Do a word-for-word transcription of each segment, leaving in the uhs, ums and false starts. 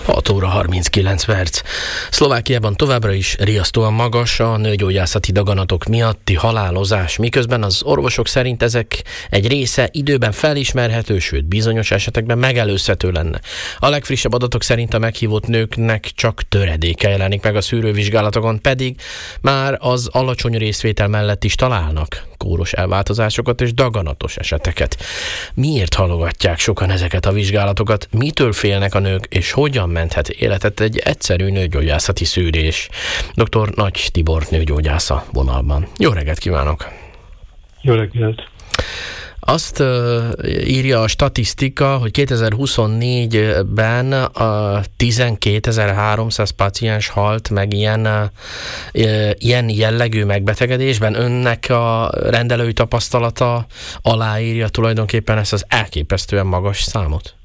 hat óra harminckilenc perc. Szlovákiában továbbra is riasztóan magas a nőgyógyászati daganatok miatti halálozás, miközben az orvosok szerint ezek egy része időben felismerhető, sőt bizonyos esetekben megelőzhető lenne. A legfrissebb adatok szerint a meghívott nőknek csak töredéke jelenik meg a szűrővizsgálatokon, pedig már az alacsony részvétel mellett is találnak kóros elváltozásokat és daganatos eseteket. Miért halogatják sokan ezeket a vizsgálatokat? Mitől félnek a nők, és hogyan menthet életet egy egyszerű nőgyógyászati szűrés? doktor Nagy Tibor nőgyógyásza vonalban. Jó reggelt kívánok! Jó reggelt! Azt uh, írja a statisztika, hogy kétezer-huszonnégyben a tizenkétezer-háromszáz páciens halt meg ilyen, uh, ilyen jellegű megbetegedésben. Önnek a rendelői tapasztalata aláírja tulajdonképpen ezt az elképesztően magas számot?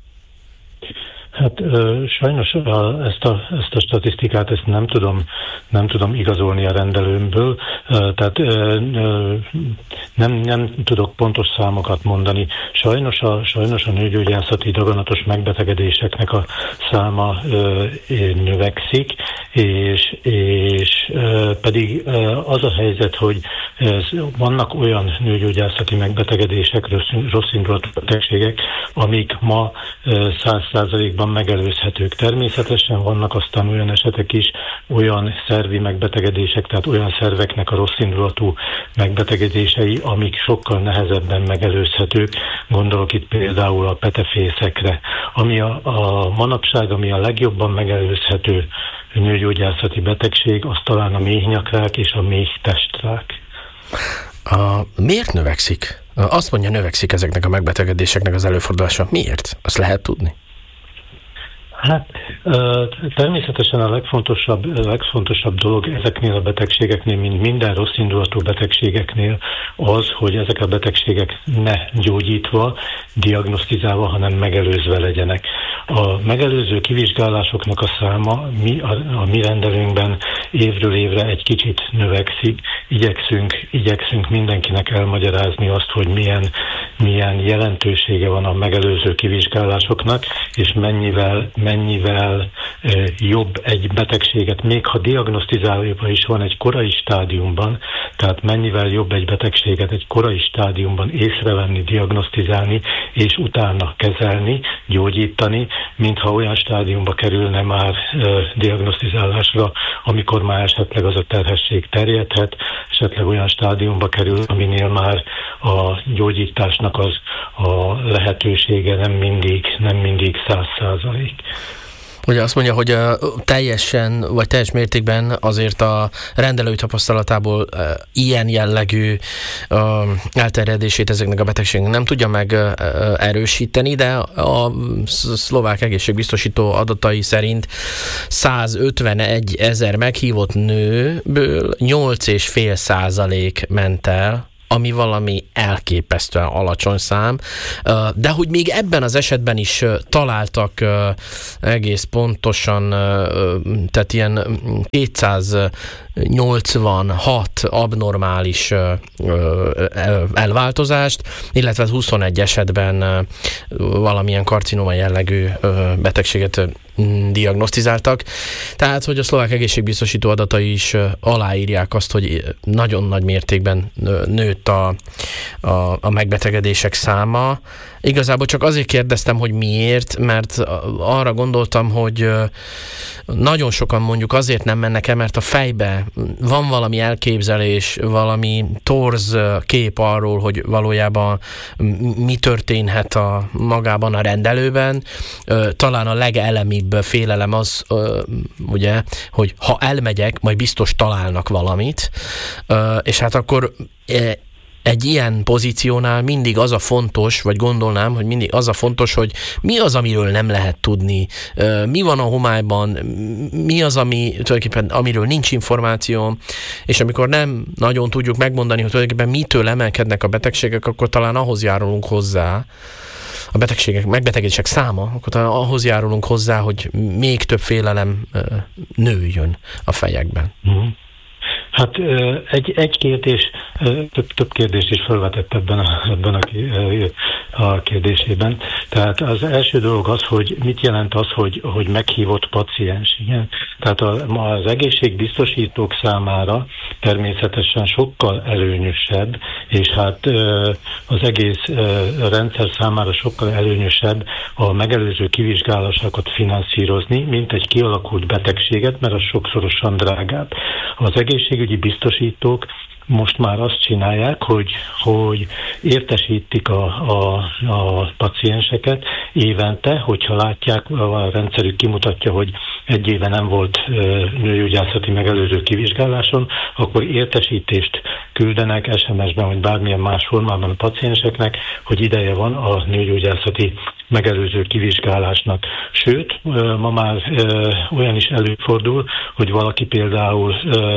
Hát ö, sajnos a, ezt, a, ezt a statisztikát ezt nem tudom, nem tudom igazolni a rendelőmből, ö, tehát ö, ö, nem, nem tudok pontos számokat mondani. Sajnos a, sajnos a nőgyógyászati daganatos megbetegedéseknek a száma ö, növekszik, és, és ö, pedig ö, az a helyzet, hogy ö, vannak olyan nőgyógyászati megbetegedések, rossz, rossz indulatú betegségek, amik ma száz százalékban megelőzhetők. Természetesen vannak aztán olyan esetek is, olyan szervi megbetegedések, tehát olyan szerveknek a rosszindulatú megbetegedései, amik sokkal nehezebben megelőzhetők. Gondolok itt például a petefészekre. Ami a, a manapság, ami a legjobban megelőzhető nőgyógyászati betegség, az talán a méhnyakrák és a méhtestrák. A, miért növekszik? Azt mondja, növekszik ezeknek a megbetegedéseknek az előfordulása. Miért? Azt lehet tudni? Hát természetesen a legfontosabb, legfontosabb dolog ezeknél a betegségeknél, mint minden rossz indulatú betegségeknél az, hogy ezek a betegségek ne gyógyítva, diagnosztizálva, hanem megelőzve legyenek. A megelőző kivizsgálásoknak a száma mi, a, a mi rendelőnkben évről évre egy kicsit növekszik. Igyekszünk, igyekszünk mindenkinek elmagyarázni azt, hogy milyen, milyen jelentősége van a megelőző kivizsgálásoknak, és mennyivel mennyivel e, jobb egy betegséget, még ha diagnosztizálva is van egy korai stádiumban, tehát mennyivel jobb egy betegséget egy korai stádiumban észrevenni, diagnosztizálni, és utána kezelni, gyógyítani, mintha olyan stádiumba kerülne már e, diagnosztizálásra, amikor már esetleg az a terhesség terjedhet, esetleg olyan stádiumba kerül, aminél már a gyógyításnak az a lehetősége nem mindig, nem mindig száz százalék. Ugye azt mondja, hogy uh, teljesen, vagy teljes mértékben azért a rendelői tapasztalatából uh, ilyen jellegű uh, elterjedését ezeknek a betegségnek nem tudja meg uh, erősíteni, de a szlovák egészségbiztosító adatai szerint százötvenegy ezer meghívott nőből nyolc egész öt százalék ment el, ami valami elképesztően alacsony szám, de hogy még ebben az esetben is találtak egész pontosan, tehát ilyen kétszáznyolcvanhat abnormális elváltozást, illetve huszonegy esetben valamilyen karcinoma jellegű betegséget diagnosztizáltak. Tehát, hogy a szlovák egészségbiztosító adatai is aláírják azt, hogy nagyon nagy mértékben nőtt a, a, a megbetegedések száma. Igazából csak azért kérdeztem, hogy miért, mert arra gondoltam, hogy nagyon sokan mondjuk azért nem mennek el, mert a fejbe van valami elképzelés, valami torz kép arról, hogy valójában mi történhet a magában a rendelőben. Talán a legelemibb félelem az, ugye, hogy ha elmegyek, majd biztos találnak valamit, és hát akkor egy ilyen pozíciónál mindig az a fontos, vagy gondolnám, hogy mindig az a fontos, hogy mi az, amiről nem lehet tudni, mi van a homályban, mi az, ami tulajdonképpen, amiről nincs információ, és amikor nem nagyon tudjuk megmondani, hogy tulajdonképpen mitől emelkednek a betegségek, akkor talán ahhoz járulunk hozzá, a betegségek, megbetegedések száma, akkor talán ahhoz járulunk hozzá, hogy még több félelem nőjön a fejekben. Mm. Hát egy, egy kérdés, több, több kérdést is felvetett ebben a, ebben a, a kérdésében. Tehát az első dolog az, hogy mit jelent az, hogy, hogy meghívott paciens. Igen? Tehát az egészségbiztosítók számára természetesen sokkal előnyösebb, és hát az egész rendszer számára sokkal előnyösebb a megelőző kivizsgálásokat finanszírozni, mint egy kialakult betegséget, mert az sokszorosan drágább. Az egészségügyi biztosítók most már azt csinálják, hogy, hogy értesítik a, a, a pacienseket évente, hogyha látják, a rendszerük kimutatja, hogy egy éve nem volt nőgyógyászati megelőző kivizsgáláson, akkor értesítést küldenek es em es-ben, vagy bármilyen más formában a pacienseknek, hogy ideje van a nőgyógyászati megelőző kivizsgálásnak. Sőt, ma már olyan is előfordul, hogy valaki például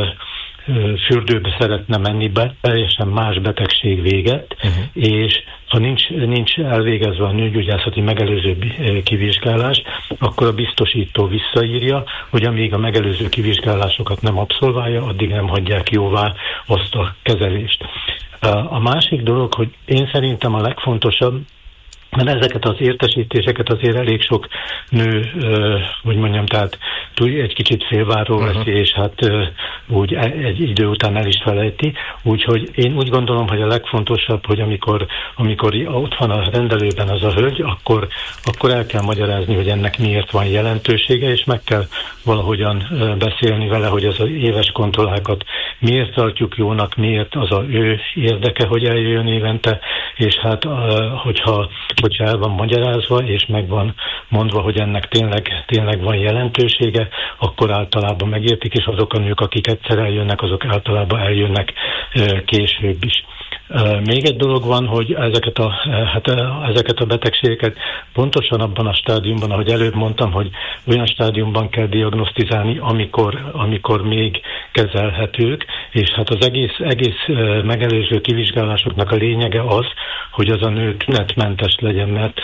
fürdőbe szeretne menni, be, teljesen más betegség véget, uh-huh. és ha nincs, nincs elvégezve a nőgyógyászati megelőző kivizsgálás, akkor a biztosító visszaírja, hogy amíg a megelőző kivizsgálásokat nem abszolválja, addig nem hagyják jóvá azt a kezelést. A másik dolog, hogy én szerintem a legfontosabb, mert ezeket az értesítéseket azért elég sok nő, hogy mondjam, tehát egy kicsit félváról veszi, uh-huh. és hát úgy egy idő után el is felejti. Úgyhogy én úgy gondolom, hogy a legfontosabb, hogy amikor, amikor ott van a rendelőben az a hölgy, akkor, akkor el kell magyarázni, hogy ennek miért van jelentősége, és meg kell valahogyan beszélni vele, hogy az éves kontrollákat miért tartjuk jónak, miért az a ő érdeke, hogy eljöjjön évente, és hát hogyha hogyha el van magyarázva, és meg van mondva, hogy ennek tényleg, tényleg van jelentősége, akkor általában megértik, és azok a nők, akik egyszer eljönnek, azok általában eljönnek később is. Még egy dolog van, hogy ezeket a, hát ezeket a betegségeket pontosan abban a stádiumban, ahogy előbb mondtam, hogy olyan stádiumban kell diagnosztizálni, amikor, amikor még kezelhetők, és hát az egész, egész megelőző kivizsgálásoknak a lényege az, hogy az a nő tünetmentes legyen, mert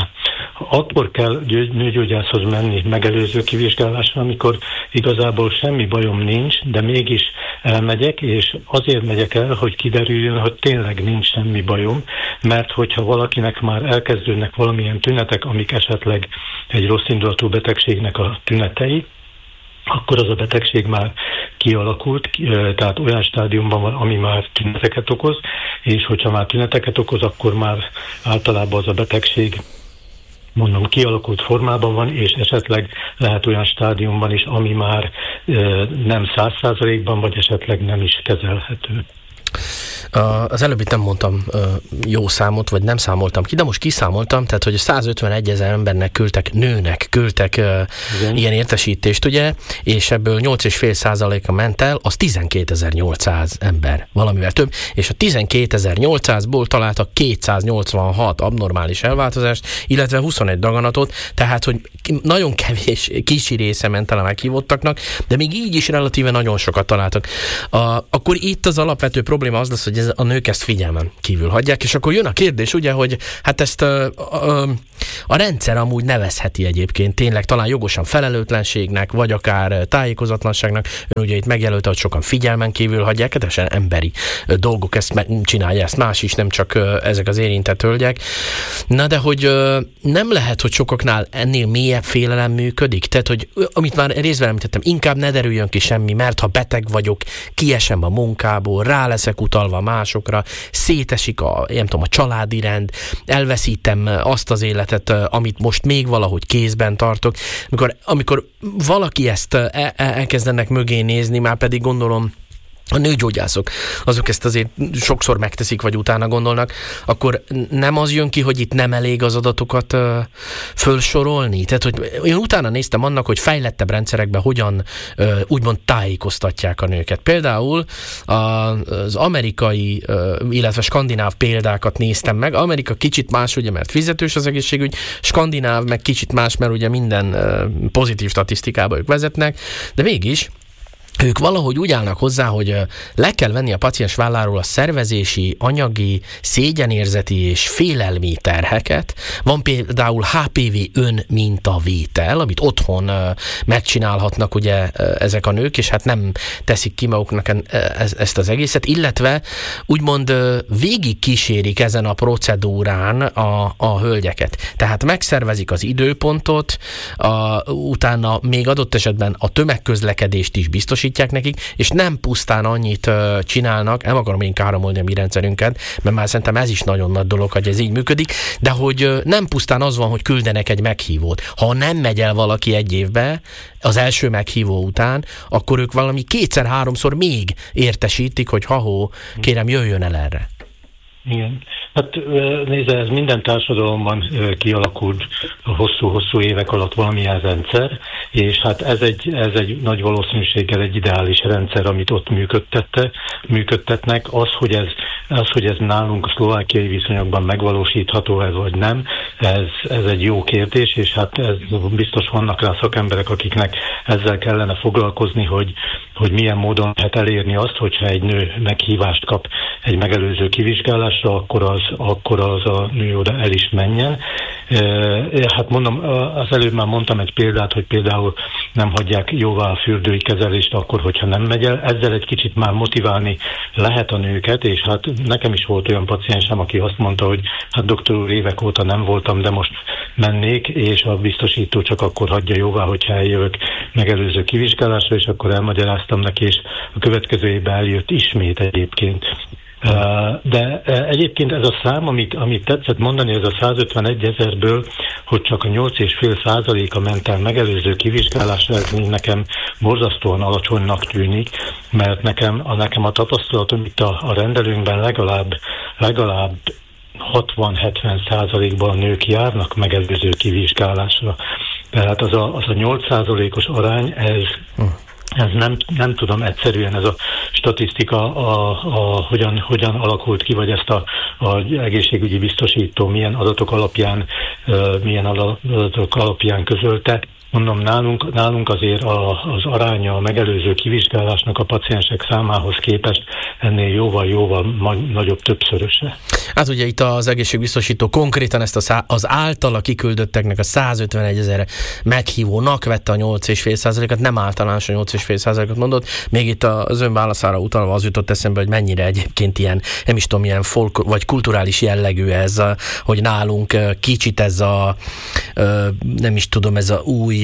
akkor kell nőgyógyászhoz menni megelőző kivizsgálásra, amikor igazából semmi bajom nincs, de mégis elmegyek, és azért megyek el, hogy kiderüljön, hogy tényleg nincs semmi bajom, mert hogyha valakinek már elkezdődnek valamilyen tünetek, amik esetleg egy rossz indulatú betegségnek a tünetei, akkor az a betegség már kialakult, tehát olyan stádiumban van, ami már tüneteket okoz, és hogyha már tüneteket okoz, akkor már általában az a betegség, mondom, kialakult formában van, és esetleg lehet olyan stádiumban is, ami már nem száz százalékban, vagy esetleg nem is kezelhető. Az előbb itt nem mondtam jó számot, vagy nem számoltam ki, de most kiszámoltam, tehát hogy százötvenegy ezer embernek küldtek, nőnek küldtek Igen. ilyen értesítést, ugye, és ebből nyolc egész öt százaléka ment el, az tizenkétezer-nyolcszáz ember, valamivel több, és a tizenkétezer-nyolcszázból találtak kétszáznyolcvanhat abnormális elváltozást, illetve huszonegy daganatot, tehát hogy nagyon kevés, kicsi része ment el a meghívottaknak, de még így is relatíve nagyon sokat találtak. A, akkor itt az alapvető probléma az lesz, hogy ez, a nők ezt figyelmen kívül hagyják, és akkor jön a kérdés, ugye, hogy hát ezt a, a, a rendszer amúgy nevezheti egyébként tényleg talán jogosan felelőtlenségnek, vagy akár tájékozatlanságnak. Ön ugye itt megjelölte, hogy sokan figyelmen kívül hagyják, hát teljesen emberi dolgok, ezt csinálja ezt más is, nem csak ezek az érintett hölgyek. Na de hogy nem lehet, hogy sokaknál ennél mélyebb félelem működik? Tehát, hogy amit már részben említettem, inkább ne derüljön ki semmi, mert ha beteg vagyok, kiesem a munkából, rá leszek utalva másokra, szétesik a, nem tudom, a családi rend, elveszítem azt az életet, amit most még valahogy kézben tartok. Amikor, amikor valaki ezt el, elkezdenek mögé nézni, már pedig gondolom, a nőgyógyászok, azok ezt azért sokszor megteszik, vagy utána gondolnak, akkor nem az jön ki, hogy itt nem elég az adatokat uh, fölsorolni? Tehát, hogy én utána néztem annak, hogy fejlettebb rendszerekben hogyan uh, úgymond tájékoztatják a nőket. Például a, az amerikai, uh, illetve skandináv példákat néztem meg. Amerika kicsit más, ugye, mert fizetős az egészségügy, skandináv meg kicsit más, mert ugye minden uh, pozitív statisztikába ők vezetnek, de mégis ők valahogy úgy állnak hozzá, hogy le kell venni a paciens válláról a szervezési, anyagi, szégyenérzeti és félelmi terheket. Van például há pé vé önmintavétel, amit otthon megcsinálhatnak ugye ezek a nők, és hát nem teszik ki maguknak ezt az egészet, illetve úgymond végig kísérik ezen a procedúrán a, a hölgyeket. Tehát megszervezik az időpontot, a, utána még adott esetben a tömegközlekedést is biztosítják nekik, és nem pusztán annyit uh, csinálnak, nem akarom én káromolni a mi rendszerünket, mert már szerintem ez is nagyon nagy dolog, hogy ez így működik, de hogy uh, nem pusztán az van, hogy küldenek egy meghívót. Ha nem megy el valaki egy évbe, az első meghívó után, akkor ők valami kétszer-háromszor még értesítik, hogy ha-hó, kérem, jöjjön el erre. Igen. Hát nézze, ez minden társadalomban kialakult a hosszú-hosszú évek alatt valamilyen rendszer, és hát ez egy, ez egy nagy valószínűséggel egy ideális rendszer, amit ott működtette, működtetnek. Az, hogy ez, az, hogy ez nálunk a szlovákiai viszonyokban megvalósítható ez vagy nem, ez, ez egy jó kérdés, és hát ez biztos vannak rá szakemberek, akiknek ezzel kellene foglalkozni, hogy, hogy milyen módon lehet elérni azt, hogyha egy nő meghívást kap egy megelőző kivizsgálásra, akkor az, akkor az a nő oda el is menjen. Hát mondom, az előbb már mondtam egy példát, hogy például nem hagyják jóvá a fürdői kezelést akkor, hogyha nem megy el. Ezzel egy kicsit már motiválni lehet a nőket, és hát nekem is volt olyan paciensem, aki azt mondta, hogy hát doktor úr, évek óta nem voltam, de most mennék, és a biztosító csak akkor hagyja jóvá, hogyha eljövök megelőző kivizsgálásra, és akkor elmagyaráztam neki, és a következő évben eljött ismét egyébként. De egyébként ez a szám, amit, amit tetszett mondani, ez a százötvenegy ezerből, hogy csak a nyolc egész öt százaléka ment el megelőző kivizsgálásra, ez nekem borzasztóan alacsonynak tűnik, mert nekem a, nekem a tapasztalatom itt a, a rendelőnkben legalább, legalább hatvan-hetven százalékban a nők járnak megelőző kivizsgálásra. Tehát az a, az a nyolc százalékos arány, ez... Ez nem, nem tudom egyszerűen ez a statisztika, a, a, hogyan, hogyan alakult ki, vagy ezt a, a egészségügyi biztosító milyen adatok alapján, uh, milyen adatok alapján közölte. Mondom, nálunk, nálunk azért a, az aránya a megelőző kivizsgálásnak a paciensek számához képest ennél jóval-jóval nagyobb, többszöröse. Hát ugye itt az egészségbiztosító konkrétan ezt a szá- az általa kiküldötteknek a százötvenegy ezer meghívónak vette a nyolc egész öt százalékot, nem általános a nyolc egész öt százalékot mondott. Még itt az ön válaszára utalva az jutott eszembe, hogy mennyire egyébként ilyen, nem is tudom, ilyen folk vagy kulturális jellegű ez, hogy nálunk kicsit ez a, nem is tudom, ez a új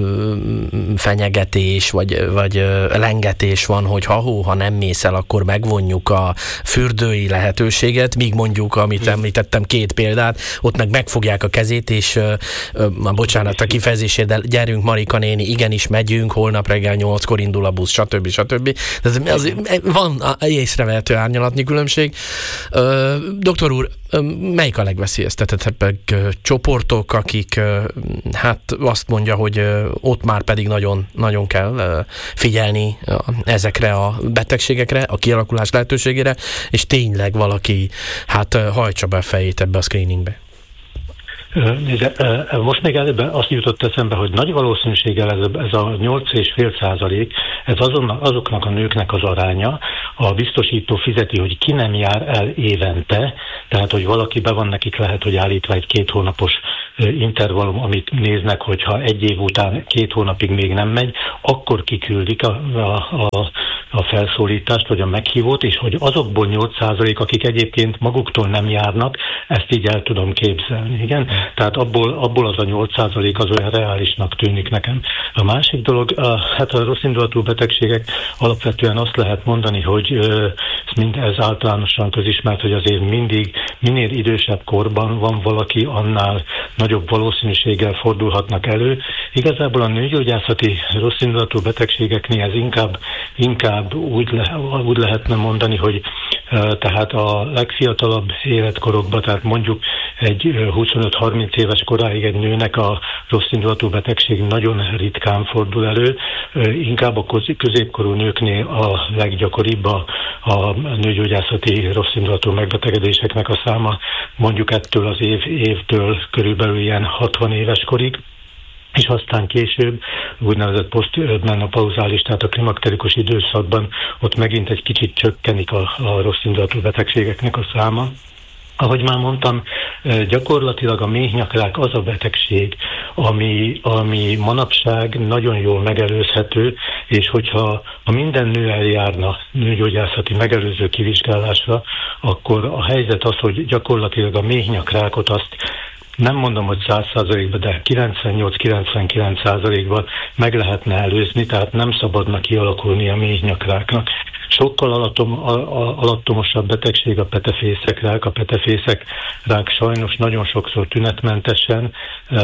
fenyegetés, vagy, vagy lengetés van, hogy ha-hó, ha nem mész el, akkor megvonjuk a fürdői lehetőséget, míg mondjuk, amit említettem, két példát, ott meg megfogják a kezét, és uh, bocsánat a kifejezésért, de gyerünk Marika néni, igenis megyünk, holnap reggel nyolckor indul a busz, stb. stb. De az, van észrevehető árnyalatnyi különbség. Uh, doktor úr, melyik a legveszélyeztetettebb csoportok, akik hát azt mondja, hogy ott már pedig nagyon, nagyon kell figyelni ezekre a betegségekre, a kialakulás lehetőségére, és tényleg valaki hát hajtsa be a fejét ebbe a screeningbe? Nézze, most még előbb azt jutott eszembe, hogy nagy valószínűséggel ez a, ez a nyolc egész öt százalék, ez azon, azoknak a nőknek az aránya, a biztosító fizeti, hogy ki nem jár el évente, tehát hogy valaki be van nekik lehet, hogy állítva egy két hónapos intervallum, amit néznek, hogyha egy év után két hónapig még nem megy, akkor kiküldik a, a, a, a felszólítást, vagy a meghívót, és hogy azokból nyolc százalék, akik egyébként maguktól nem járnak, ezt így el tudom képzelni. Igen? Tehát abból, abból az a nyolc százalék az olyan reálisnak tűnik nekem. A másik dolog, a, hát a rosszindulatú betegségek alapvetően azt lehet mondani, hogy mind ez általánosan közismert, hogy azért mindig, minél idősebb korban van valaki, annál nagyobb valószínűséggel fordulhatnak elő. Igazából a nőgyógyászati rosszindulatú betegségeknél ez inkább, inkább úgy, le, úgy lehetne mondani, hogy tehát a legfiatalabb életkorokban, tehát mondjuk egy huszonöt-harminc éves koráig egy nőnek a rosszindulatú betegség nagyon ritkán fordul elő, inkább a középkorú nőknél a leggyakoribb a, a nőgyógyászati rosszindulatú megbetegedéseknek a száma, mondjuk ettől az év, évtől körülbelül ilyen hatvan éves korig. és aztán később úgynevezett posztmenopauzális, tehát a klimakterikus időszakban ott megint egy kicsit csökkenik a, a rossz indulatú betegségeknek a száma. Ahogy már mondtam, gyakorlatilag a méhnyakrák az a betegség, ami, ami manapság nagyon jól megelőzhető, és hogyha ha minden nő eljárna nőgyógyászati megelőző kivizsgálásra, akkor a helyzet az, hogy gyakorlatilag a méhnyakrákot azt nem mondom, hogy száz százalékban, de kilencvennyolc-kilencvenkilenc százalékban meg lehetne előzni, tehát nem szabadna kialakulni a méhnyakráknak. Sokkal alattom, alattomosabb betegség a petefészekrák. A petefészekrák sajnos nagyon sokszor tünetmentesen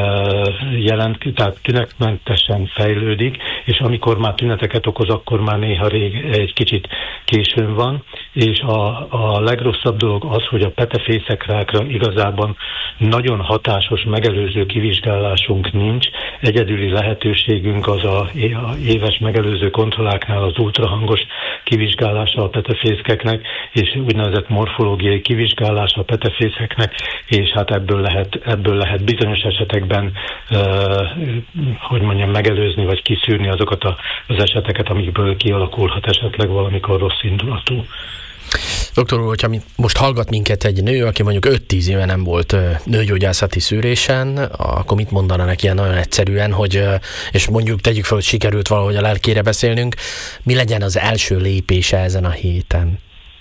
jelent, tehát tünetmentesen fejlődik, és amikor már tüneteket okoz, akkor már néha rég egy kicsit későn van, és a, a legrosszabb dolog az, hogy a petefészekrákra igazában nagyon hatásos megelőző kivizsgálásunk nincs. Egyedüli lehetőségünk az a éves megelőző kontrolláknál az ultrahangos kivizsgálása a petefészkeknek, és úgynevezett morfológiai kivizsgálása a petefészeknek, és hát ebből lehet, ebből lehet bizonyos esetekben, uh, hogy mondjam, megelőzni vagy kiszűrni azokat a, az eseteket, amikből kialakulhat esetleg valamikor rossz indulatú. Doktor úr, hogyha most hallgat minket egy nő, aki mondjuk öt-tíz éve nem volt nőgyógyászati szűrésen, akkor mit mondana neki ilyen nagyon egyszerűen, hogy, és mondjuk tegyük fel, hogy sikerült valahogy a lelkére beszélnünk, mi legyen az első lépése ezen a héten?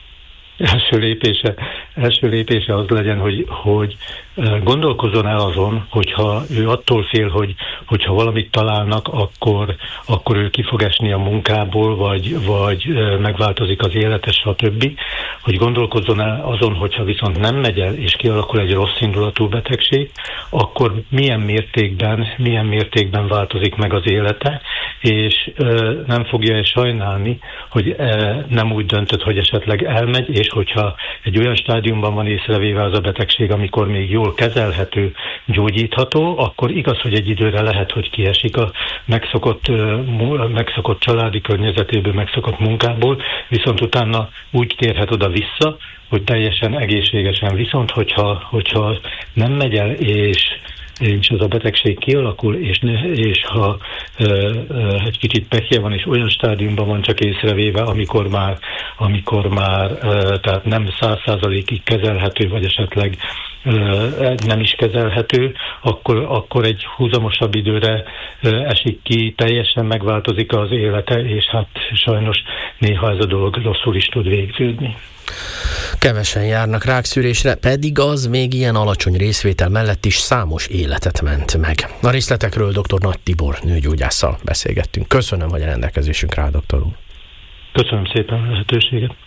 Első lépése, első lépése az legyen, hogy, hogy gondolkozzon el azon, hogyha ő attól fél, hogy hogyha valamit találnak, akkor, akkor ő ki fog esni a munkából, vagy, vagy megváltozik az élete, stb. Hogy gondolkozzon el azon, hogyha viszont nem megy el, és kialakul egy rossz indulatú betegség, akkor milyen mértékben, milyen mértékben változik meg az élete, és nem fogja sajnálni, hogy nem úgy döntött, hogy esetleg elmegy, és hogyha egy olyan stádiumban van észrevéve az a betegség, amikor még jól kezelhető, gyógyítható, akkor igaz, hogy egy időre lehet, hogy kiesik a megszokott, megszokott családi környezetéből, megszokott munkából, viszont utána úgy térhet oda-vissza, hogy teljesen egészségesen. Viszont, hogyha, hogyha nem megy el, és és az a betegség kialakul, és, ne, és ha ö, ö, egy kicsit pehje van, és olyan stádiumban van csak észrevéve, amikor már, amikor már ö, tehát nem száz százalékig kezelhető, vagy esetleg ö, nem is kezelhető, akkor, akkor egy húzamosabb időre ö, esik ki, teljesen megváltozik az élete, és hát sajnos néha ez a dolog rosszul is tud végződni. Kevesen járnak rákszűrésre, pedig az még ilyen alacsony részvétel mellett is számos életet ment meg. A részletekről dr. Nagy Tibor nőgyógyásszal beszélgettünk. Köszönöm, hogy a rendelkezésünkre áll, doktor úr. Köszönöm szépen a lehetőséget.